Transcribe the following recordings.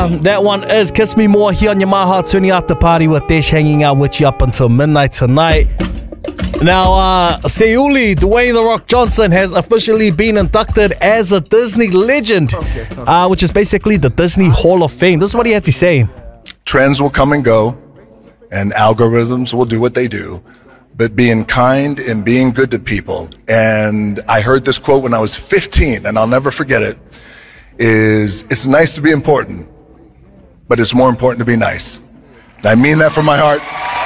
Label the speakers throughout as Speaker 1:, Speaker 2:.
Speaker 1: That one is Kiss Me More here on your My Heart 20 After Party with Desh, hanging out with you up until midnight tonight. Now, Seuli Dwayne The Rock Johnson has officially been inducted as a Disney legend, which is basically the Disney Hall of Fame. This is what he had to say.
Speaker 2: Trends will come and go, and algorithms will do what they do, but being kind and being good to people. And I heard this quote when I was 15, and I'll never forget it, is it's nice to be important, but it's more important to be nice. And I mean that from my heart.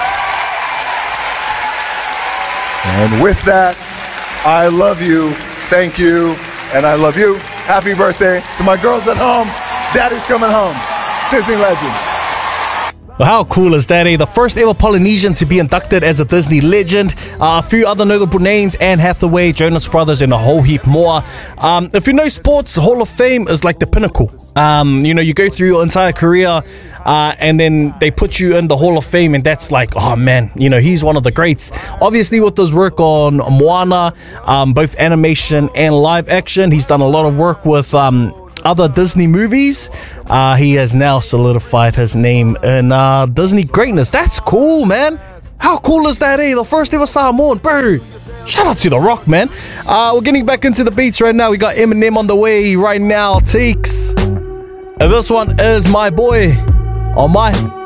Speaker 2: And with that, I love you, thank you, and I love you. Happy birthday to my girls at home. Daddy's coming home. Disney Legends.
Speaker 1: Well, how cool is that, eh? The first ever Polynesian to be inducted as a Disney legend. A few other notable names: Anne Hathaway, Jonas Brothers, and a whole heap more. If you know sports, Hall of Fame is like the pinnacle. You know, you go through your entire career, and then they put you in the Hall of Fame, and that's like, oh man, you know, he's one of the greats. Obviously, with his work on Moana, both animation and live action, he's done a lot of work with other Disney movies. He has now solidified his name in Disney greatness. That's cool, man. How cool is that, eh? The first ever Samoan, bro. Shout out to The Rock, man. We're getting back into the beats right now. We got Eminem on the way right now. Takes. And this one is My Boy on my